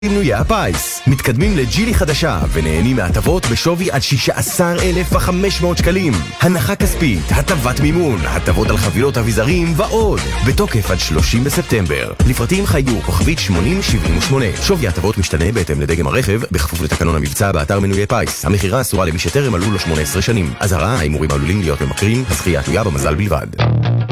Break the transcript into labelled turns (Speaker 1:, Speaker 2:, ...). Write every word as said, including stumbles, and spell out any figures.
Speaker 1: מנויי הפיס מתקדמים לג'ילי חדשה ונהנים מהטבות בשווי עד שישה עשר אלף וחמש מאות שקלים, הנחה כספית, הטבת מימון, הטבות על חבילות אביזרים ועוד, בתוקף עד שלושים בספטמבר. לפרטים חייגו כוכבית שמונים שבעים ושמונה. שווי הטבות משתנה בהתאם לדגם הרכב בכפוף לתקנון המבצע באתר מנויי פיס. המחירה אסורה למי שטרם מלאו לו שמונה עשרה שנים. אזהרה, ההימורים עלולים להיות ממכרים, הזכייה תלויה במזל בלבד.